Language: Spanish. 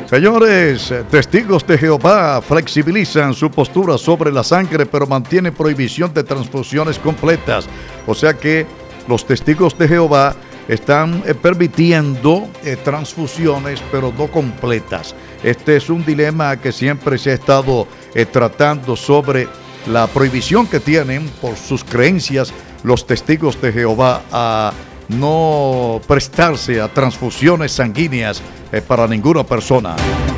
Señores, testigos de Jehová flexibilizan su postura sobre la sangre, pero mantienen prohibición de transfusiones completas. O sea que los testigos de Jehová están permitiendo transfusiones, pero no completas. Este es un dilema que siempre se ha estado tratando sobre la prohibición que tienen por sus creencias los testigos de Jehová a no prestarse a transfusiones sanguíneas para ninguna persona.